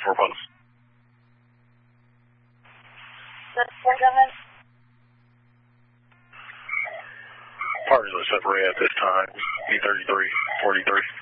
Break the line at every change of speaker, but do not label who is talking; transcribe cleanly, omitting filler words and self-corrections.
4 post.
That's 4-7.
Partially separate at this time. B33, 43.